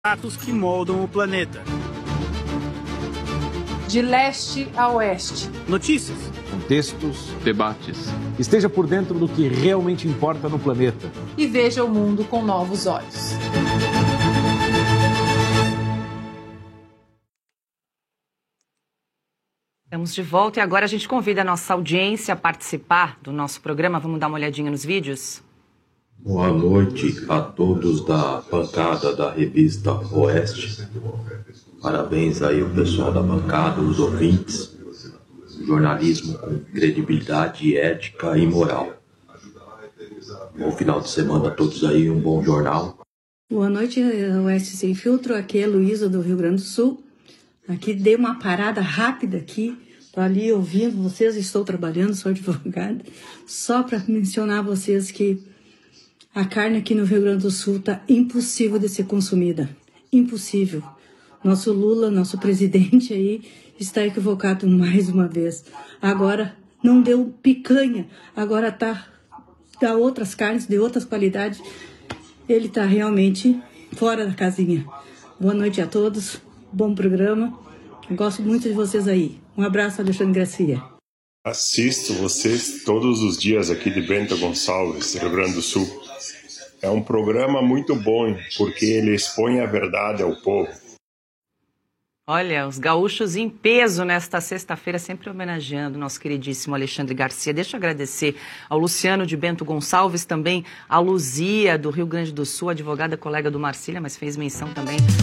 Atos que moldam o planeta. De leste a oeste. Notícias. Contextos. Debates. Esteja por dentro do que realmente importa no planeta. E veja o mundo com novos olhos. Estamos de volta e agora a gente convida a nossa audiência a participar do nosso programa. Vamos dar uma olhadinha nos vídeos? Boa noite a todos da bancada da revista Oeste. Parabéns aí ao pessoal da bancada, os ouvintes. Jornalismo com credibilidade, ética e moral. Bom final de semana a todos aí, um bom jornal. Boa noite, Oeste Sem Filtro. Aqui é Luísa do Rio Grande do Sul. Aqui dei uma parada rápida aqui. Estou ali ouvindo vocês, estou trabalhando, sou advogada. Só para mencionar a vocês que a carne aqui no Rio Grande do Sul está impossível de ser consumida. Impossível. Nosso Lula, nosso presidente aí, está equivocado mais uma vez. Agora não deu picanha, agora dá outras carnes de outras qualidades. Ele está realmente fora da casinha. Boa noite a todos, bom programa. Gosto muito de vocês aí. Um abraço, Alexandre Garcia. Assisto vocês todos os dias aqui de Bento Gonçalves, Rio Grande do Sul. É um programa muito bom, porque ele expõe a verdade ao povo. Olha, os gaúchos em peso nesta sexta-feira, sempre homenageando o nosso queridíssimo Alexandre Garcia. Deixa eu agradecer ao Luciano de Bento Gonçalves, também a Luzia do Rio Grande do Sul, advogada colega do Marcília, mas fez menção também